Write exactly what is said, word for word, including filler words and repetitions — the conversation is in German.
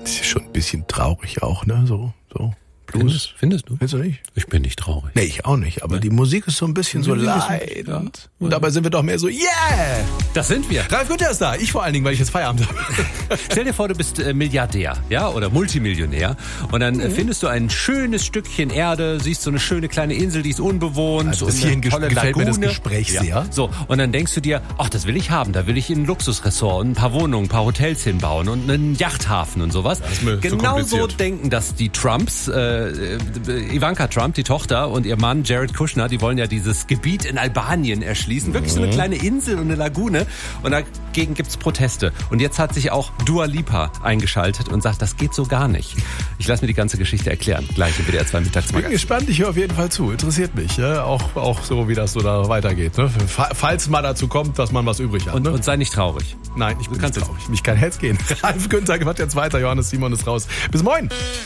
ist schon ein bisschen traurig auch, ne? So, so. Blues. Findest du? Findest du nicht? Ich bin nicht traurig. Nee, ich auch nicht. Aber ja. die Musik ist so ein bisschen so leidend. Ja. Und dabei sind wir doch mehr so, yeah! Das sind wir. Ralf Günther ist da. Ich vor allen Dingen, weil ich jetzt Feierabend habe. Stell dir vor, du bist äh, Milliardär, ja, oder Multimillionär. Und dann äh, findest du ein schönes Stückchen Erde, siehst so eine schöne kleine Insel, die ist unbewohnt. Also das hier eine tolle gefällt Lagune. mir das Gespräch sehr. Ja. So, und dann denkst du dir, ach, das will ich haben. Da will ich in ein Luxusressort und ein paar Wohnungen, ein paar Hotels hinbauen und einen Yachthafen und sowas. Das ist mir genau so so denken das die Trumps, äh, Ivanka Trump, die Tochter, und ihr Mann Jared Kushner, die wollen ja dieses Gebiet in Albanien erschließen. Wirklich so eine kleine Insel und eine Lagune. Und dagegen gibt's Proteste. Und jetzt hat sich auch Dua Lipa eingeschaltet und sagt, das geht so gar nicht. Ich lasse mir die ganze Geschichte erklären. Gleich im W D R zwei Mittagsmagazin. Ich bin gespannt, ich höre auf jeden Fall zu. Interessiert mich. Ja? Auch, auch so, wie das so da weitergeht. Ne? Falls mal dazu kommt, dass man was übrig hat. Und, ne? und sei nicht traurig. Nein, ich bin nicht traurig. Mich kann jetzt gehen. Ralf Günther macht jetzt weiter. Johannes Simon ist raus. Bis morgen.